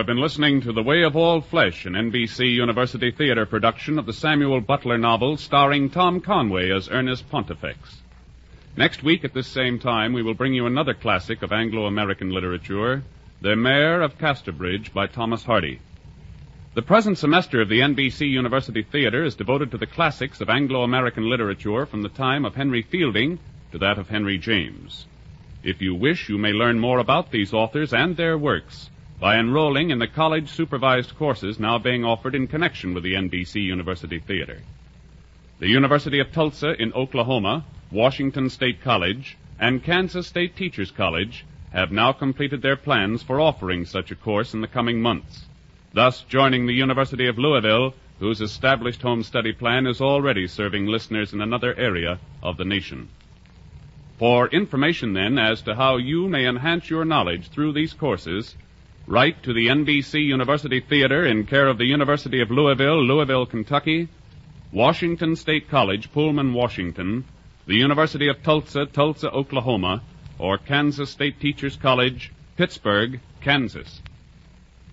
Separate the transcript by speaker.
Speaker 1: have been listening to The Way of All Flesh, an NBC University Theater production of the Samuel Butler novel starring Tom Conway as Ernest Pontifex. Next week at this same time, we will bring you another classic of Anglo-American literature, The Mayor of Casterbridge by Thomas Hardy. The present semester of the NBC University Theater is devoted to the classics of Anglo-American literature from the time of Henry Fielding to that of Henry James. If you wish, you may learn more about these authors and their works by enrolling in the college-supervised courses now being offered in connection with the NBC University Theater. The University of Tulsa in Oklahoma, Washington State College, and Kansas State Teachers College have now completed their plans for offering such a course in the coming months, thus joining the University of Louisville, whose established home study plan is already serving listeners in another area of the nation. For information, then, as to how you may enhance your knowledge through these courses, write to the NBC University Theater in care of the University of Louisville, Louisville, Kentucky, Washington State College, Pullman, Washington, the University of Tulsa, Tulsa, Oklahoma, or Kansas State Teachers College, Pittsburgh, Kansas.